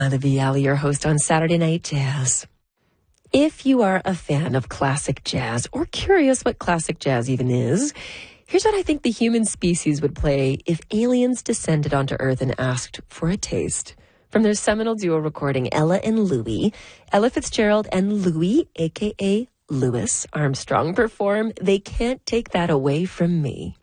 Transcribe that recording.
Olivia Alley, your host on Saturday Night Jazz. If you are a fan of classic jazz or curious what classic jazz even is, here's what I think the human species would play if aliens descended onto Earth and asked for a taste. From their seminal duo recording, Ella and Louie, Ella Fitzgerald and Louie, a.k.a. Louis Armstrong, perform They Can't Take That Away From Me.